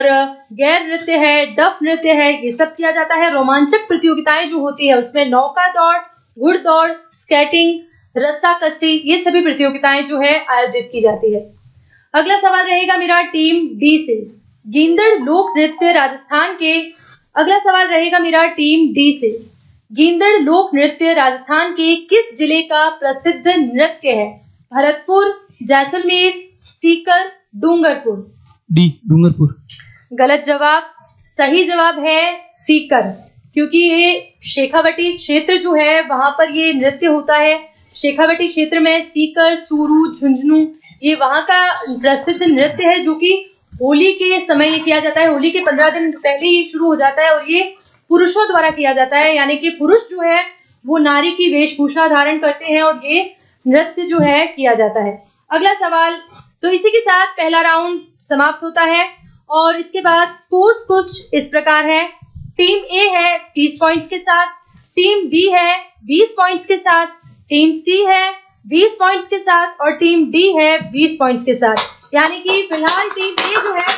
गैर नृत्य है, डफ नृत्य है, ये सब किया जाता है। रोमांचक प्रतियोगिताएं जो होती है उसमें नौका दौड़, घुड़दौड़, स्केटिंग, रस्साकसी, ये सभी प्रतियोगिताएं जो है आयोजित की जाती है। अगला सवाल रहेगा मेरा टीम डी से, गींदड़ लोक नृत्य राजस्थान के। अगला सवाल रहेगा मेरा टीम डी से, गींदड़ लोक नृत्य राजस्थान के किस जिले का प्रसिद्ध नृत्य है? भरतपुर, जैसलमेर, सीकर, डूंगरपुर। डी, डूंगरपुर। गलत जवाब। सही जवाब है सीकर, क्योंकि ये शेखावटी क्षेत्र जो है वहां पर ये नृत्य होता है। शेखावटी क्षेत्र में सीकर, चूरू, झुंझुनू, ये वहां का प्रसिद्ध नृत्य है जो कि होली के समय ये किया जाता है। होली के 15 दिन पहले ही शुरू हो जाता है और ये पुरुषों द्वारा किया जाता है, यानी कि पुरुष जो है वो नारी की वेशभूषा धारण करते हैं और ये नृत्य जो है किया जाता है। अगला सवाल, तो इसी के साथ पहला राउंड समाप्त होता है और इसके बाद स्कोर्स कुछ इस प्रकार है। टीम ए है 30 पॉइंट्स के साथ, टीम बी है 20 पॉइंट्स के साथ, टीम सी है 20 पॉइंट्स के साथ और टीम डी है 20 पॉइंट्स के साथ, यानी कि फिलहाल टीम ए जो है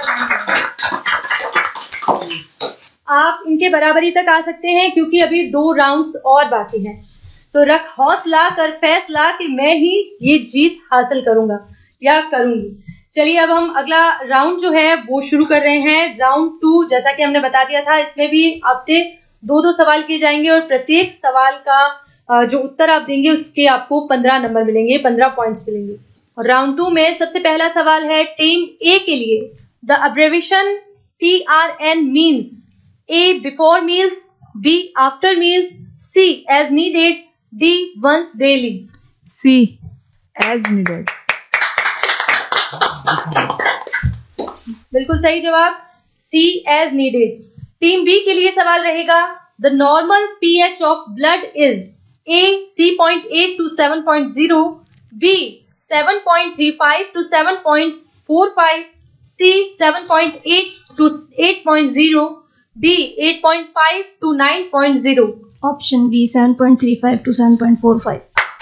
आप इनके बराबरी तक आ सकते हैं क्योंकि अभी 2 राउंड्स और बाकी हैं। तो रख हौसला कर फैसला कि मैं ही ये जीत हासिल करूंगा या करूंगी। चलिए अब हम अगला राउंड जो है वो शुरू कर रहे हैं। राउंड 2, जैसा कि हमने बता दिया था, इसमें भी आपसे 2-2 सवाल किए जाएंगे और प्रत्येक सवाल का जो उत्तर आप देंगे उसके आपको 15 नंबर मिलेंगे, 15 पॉइंट्स मिलेंगे। और राउंड 2 में सबसे पहला सवाल है टीम ए के लिए। The अब्रेविएशन PRN means A, before meals, B, after meals, C, as needed, D, once daily. C, as needed. बिल्कुल सही जवाब, C, as needed. Team B के लिए सवाल रहेगा, the normal pH of blood is A, 3.8 to 7.0, B, 7.35 to 7.45, C, 7.8 to 8.0, D, 8.5 to 9.0. Option B, 7.35 to 7.45.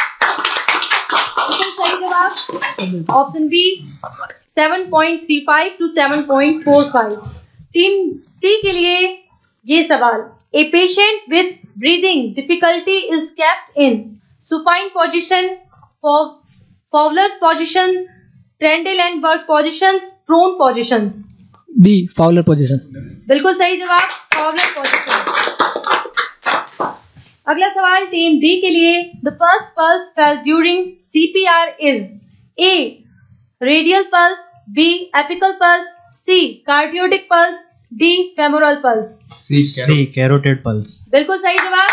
सही जवाब option B 7.35 to 7.45। Team सी के लिए ये सवाल, A patient with breathing difficulty is kept in supine position, Fowler's position, Trendelenburg positions, prone positions. B, Fowler position. बिल्कुल सही जवाब, Fowler position. अगला सवाल टीम डी के लिए, the first pulse felt during CPR is A, radial pulse, B, apical pulse, C, कार्डियोटिक pulse, D, femoral pulse. C, carotid pulse. बिल्कुल सही जवाब।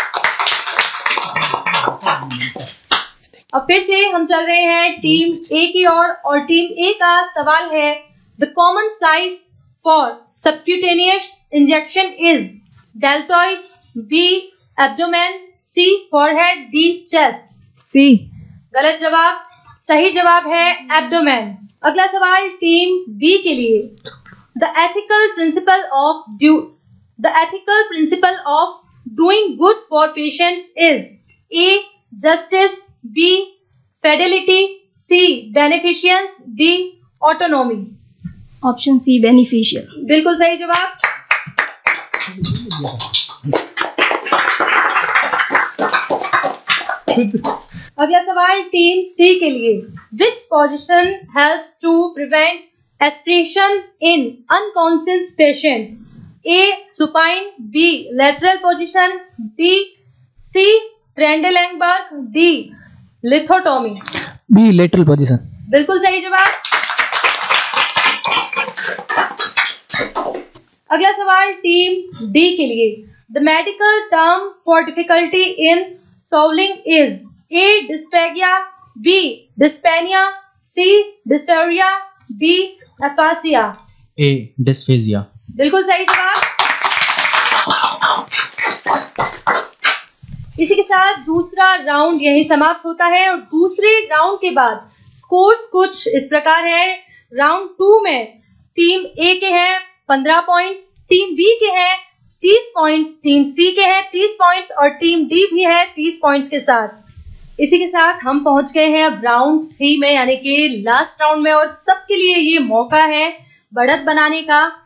अब फिर से हम चल रहे हैं टीम ए की ओर और टीम ए का सवाल है, the common site for subcutaneous injection is deltoid, B, abdomen, C, forehead, D, chest. C. गलत जवाब। सही जवाब है abdomen। अगला सवाल टीम B के लिए, the ethical principle of doing good for patients is A, justice, B, fidelity, C, beneficence, D, autonomy. Option C, beneficial. बिल्कुल सही जवाब। अगला सवाल टीम सी के लिए, which position helps to prevent aspiration in unconscious patient? A, supine, B, lateral position, B, C, ट्रेंडेलेंबर्ग, D, lithotomy. B, lateral position. बिल्कुल सही जवाब। अगला सवाल टीम डी के लिए, the medical term for difficulty in solving is A, dysphagia, B, dyspnea, C, dysphagia, D, aphasia. A, dysphagia. बिल्कुल सही जवाब। इसी के साथ दूसरा राउंड यही समाप्त होता है और दूसरे राउंड के बाद स्कोर्स कुछ इस प्रकार है। राउंड 2 में टीम ए के हैं 15 पॉइंट्स, टीम बी के हैं 30 पॉइंट्स, टीम सी के हैं 30 पॉइंट्स और टीम डी भी है 30 पॉइंट्स के साथ। इसी के साथ हम पहुंच गए हैं अब राउंड 3 में, यानी कि लास्ट राउंड में, और सबके लिए ये मौका है बढ़त बनाने का।